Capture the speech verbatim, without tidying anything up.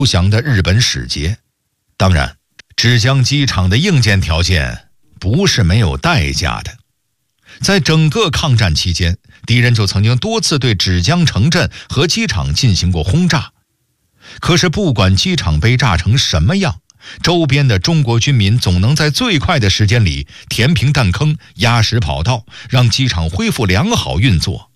投降的日本使节。当然，芷江机场的硬件条件不是没有代价的。在整个抗战期间，敌人就曾经多次对芷江城镇和机场进行过轰炸。可是不管机场被炸成什么样，周边的中国军民总能在最快的时间里填平弹坑、压实跑道，让机场恢复良好运作。